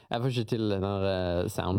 Jeg får ikke til den der sound.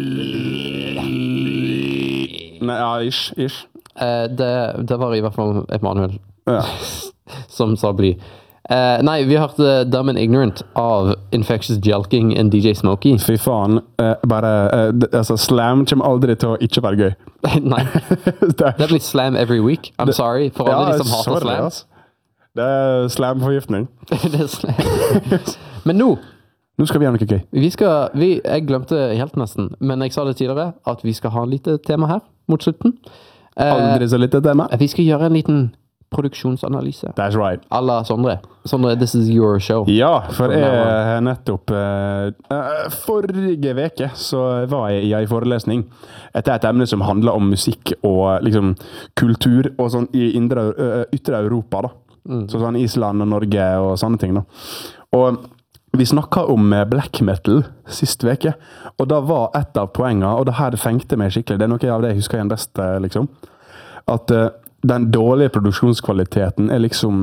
Nei, ja, ish. Det var i hvert fall Emanuel Ja. som sa bly. Nei, vi hørte Dumb and Ignorant av Infectious Jelking and DJ Smokey. Fy faen, altså Slam kommer aldri til å ikke være gøy. Nei, det blir Slam every week. I'm sorry for alle de som hater Slam. Altså. Det Slam-forgiftning. Det Slam. Men nå skal vi gjøre noe gøy. Jeg glemte helt nesten, men jeg sa det tidligere, at vi skal ha en lite tema her mot slutten. Aldri så lite tema. Vi skal gjøre en liten produksjonsanalyse. That's right. Alla Sondre. Sondre, this is your show. Ja, for jeg har nettopp forrige veke så var jeg i en forelesning etter et emne som handler om musikk og liksom kultur og sånn i ytre Europa da. Så sånn Island og Norge og sånne ting da. Og vi snakket om black metal sist veke, og da var et av poengene, og det her fengte meg skikkelig, det er noe av det jeg husker igjen best, liksom, at den dårlige produksjonskvaliteten er liksom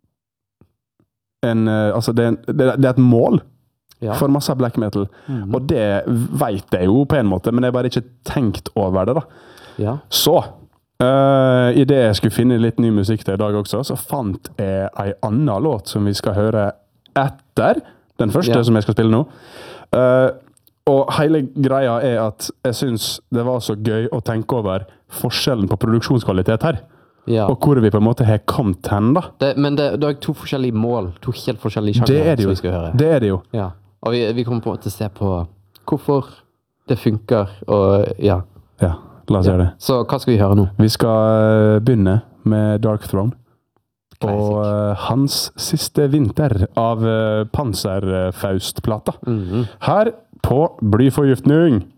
altså det er et mål for masse black metal, og det vet jeg jo på en måte, men jeg har bare ikke tenkt over det da. Ja. Så, i det jeg skulle finne litt ny musikk til i dag også, så fant jeg en annen låt som vi skal høre etter den første som jeg skal spille nå. Og hele greia er at jeg synes det var så gøy å tenke over forskjellen på produksjonskvalitet her. Ja. Og hvor vi på en måte har kommet hen da. Men det er to forskjellige mål, to helt forskjellige sjanger som vi skal høre. Det er det jo. Ja. Og vi kommer på til å se på hvorfor det funker, og ja. Ja, la oss gjøre det. Så hva skal vi høre nå? Vi skal begynne med Dark Throne. Og hans siste vinter av Panzerfaust-plata. Her på Blyforgiftning.